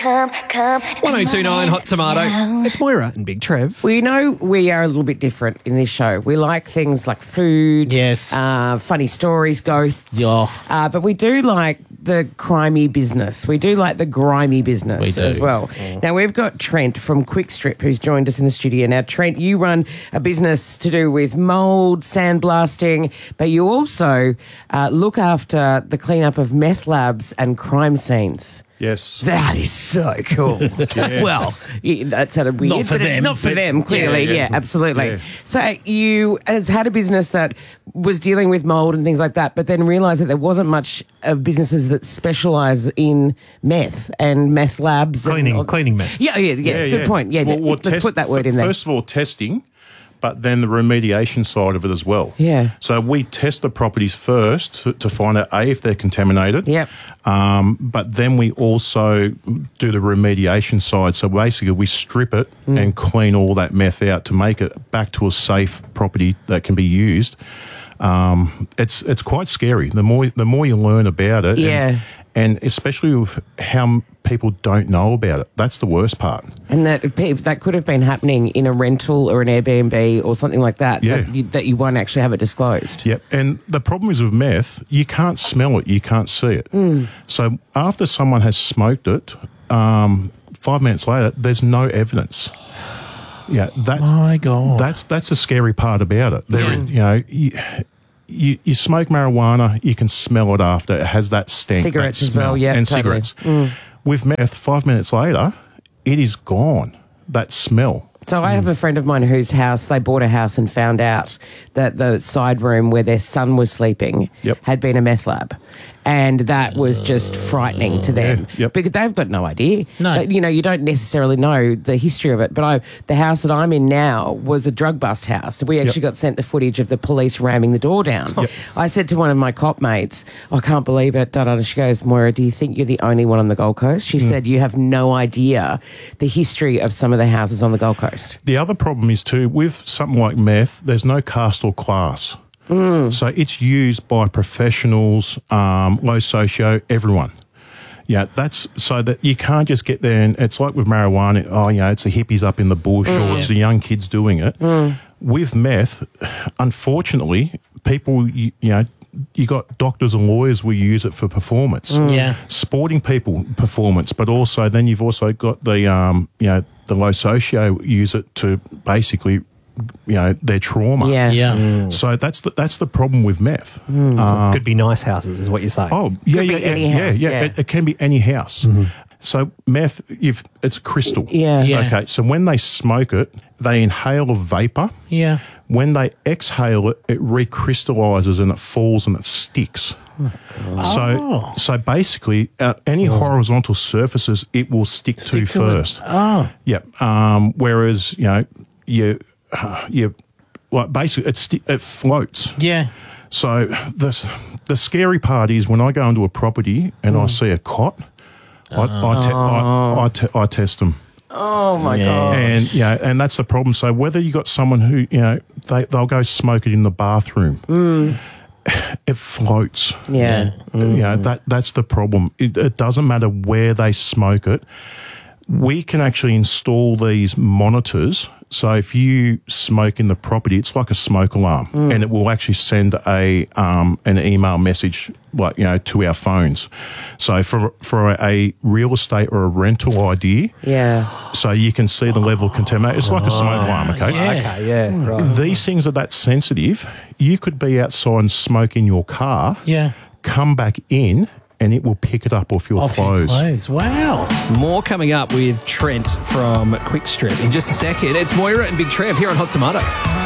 come. 1029 Hot Tomato. It's Moira and Big Trev. Well, you know, we are a little bit different in this show. We like things like food, Yes. funny stories, ghosts. Yeah. But we do like the crimey business. We do like the grimy business We do. as well. Now, we've got Trent from Quickstrip who's joined us in the studio. Now, Trent, you run a business to do with mould, sandblasting, but you also look after the cleanup of meth labs and crime scenes. Yes. That is so cool. Well, that sounded weird. Not for but them, Not for but- them, clearly. Yeah, absolutely. Yeah. So you has had a business that was dealing with mould and things like that, but then realised that there wasn't much of businesses that specialise in meth and meth labs. Cleaning meth. Yeah, good point. Yeah, Well, let's put that word in there. First of all, testing, but then the remediation side of it as well. Yeah. So we test the properties first to find out, A, if they're contaminated. Yep. But then we also do the remediation side. So basically we strip it and clean all that meth out to make it back to a safe property that can be used. It's quite scary. The more you learn about it. Yeah. And especially with how people don't know about it. That's the worst part. And that could have been happening in a rental or an Airbnb or something like that, Yeah. that you won't actually have it disclosed. Yep. And the problem is with meth, you can't smell it, you can't see it. So after someone has smoked it, 5 minutes later, there's no evidence. Yeah, My God. that's the scary part about it. You smoke marijuana, you can smell it after. It has that stank. Cigarettes that as well, smell. yeah, and totally. cigarettes. With meth, 5 minutes later, it is gone. That smell. So I have a friend of mine whose house, they bought a house and found out that the side room where their son was sleeping Yep. had been a meth lab. And that was just frightening to them. yep. Because they've got no idea. No. You don't necessarily know the history of it. But the house that I'm in now was a drug bust house. We actually got sent the footage of the police ramming the door down. I said to one of my cop mates, I can't believe it. She goes, Moira, do you think you're the only one on the Gold Coast? She said, you have no idea the history of some of the houses on the Gold Coast. The other problem is too, with something like meth, there's no caste or class. So it's used by professionals, low socio, everyone. Yeah, that's so that you can't just get there and it's like with marijuana, it's the hippies up in the bush or it's the young kids doing it. With meth, unfortunately, people, you got doctors and lawyers will use it for performance. Yeah. Sporting people, performance, but also then you've also got the, the low socio use it to basically, their trauma. Yeah. Yeah. So that's the problem with meth. Could be nice houses, is what you're saying. Oh, yeah, Could be any house, yeah. It can be any house. So meth, it's crystal. Yeah. Yeah. Okay, so when they smoke it, they inhale a vapor. Yeah. When they exhale it, it recrystallizes and it falls and it sticks. So basically, any horizontal surfaces, it will stick to first. Oh. Yep. Whereas, basically it floats. Yeah. So the scary part is when I go into a property and I see a cot, I test them. Oh, my God. And and that's the problem. So whether you got someone who they'll go smoke it in the bathroom, it floats. Yeah. That's the problem. It doesn't matter where they smoke it. We can actually install these monitors. So if you smoke in the property, it's like a smoke alarm, and it will actually send an email message to our phones. So for a real estate or a rental idea, so you can see the level of contamination. It's like a smoke alarm, okay? Yeah. Okay, yeah, right. These things are that sensitive. You could be outside and smoke in your car, Yeah. come back in, and it will pick it up off your Off your clothes. clothes. Wow. More coming up with Trent from Quickstrip in just a second. It's Moira and Big Trev here on Hot Tomato.